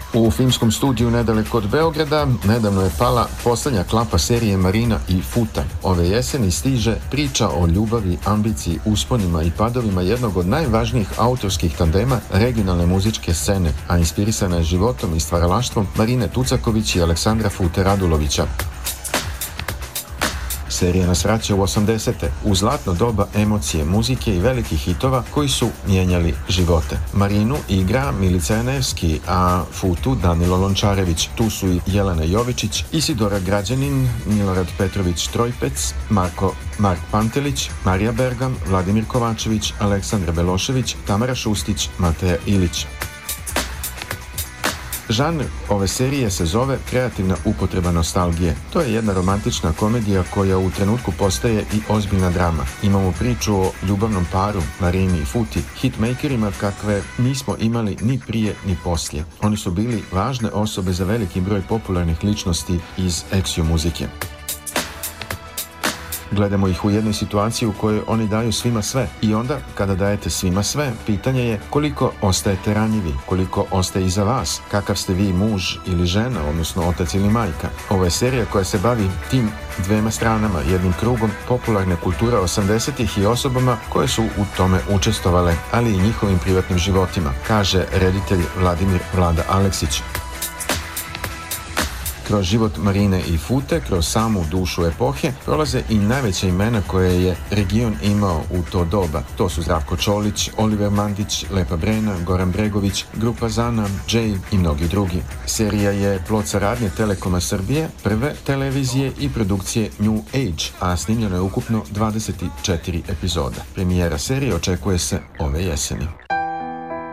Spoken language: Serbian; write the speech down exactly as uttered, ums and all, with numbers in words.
U filmskom studiju nedaleko od Beograda nedavno je pala posljednja klapa serije Marina i Futa. Ove jeseni stiže priča o ljubavi, ambiciji, usponima i padovima jednog od najvažnijih autorskih tandema regionalne muzičke scene, a inspirisana je životom i stvaralaštvom Marine Tucaković i Aleksandra Fute Radulovića. Serija nas vraća u osamdesete, u zlatno doba emocije, muzike i velikih hitova koji su mijenjali živote. Marinu igra Milica Janevski, a Futu Danilo Lončarević. Tu su i Jelena Jovičić, Isidora Građanin, Milorad Petrović Trojpec, Marko Mark Pantelić, Marija Bergam, Vladimir Kovačević, Aleksandra Belošević, Tamara Šustić, Mateja Ilić. Žanr ove serije se zove kreativna upotreba nostalgije. To je jedna romantična komedija koja u trenutku postaje i ozbiljna drama. Imamo priču o ljubavnom paru, Marini i Futi, hitmakerima kakve nismo imali ni prije ni poslije. Oni su bili važne osobe za veliki broj popularnih ličnosti iz action muzike. Gledamo ih u jednoj situaciji u kojoj oni daju svima sve i onda, kada dajete svima sve, pitanje je koliko ostajete ranjivi, koliko ostaje iza vas, kakav ste vi muž ili žena, odnosno otac ili majka. Ovo je serija koja se bavi tim dvema stranama, jednim krugom popularne kulture osamdesetih i osobama koje su u tome učestvovale, ali i njihovim privatnim životima, kaže reditelj Vladimir Vlada Aleksić. Kroz život Marine i Fute, kroz samu dušu epohe, prolaze i najveća imena koje je region imao u to doba. To su Zdravko Čolić, Oliver Mandić, Lepa Brena, Goran Bregović, Grupa Zana, Jay i mnogi drugi. Serija je plod saradnje Telekoma Srbije, prve televizije i produkcije New Age, a snimljeno je ukupno dvadeset četiri epizoda. Premijera serije očekuje se ove jeseni.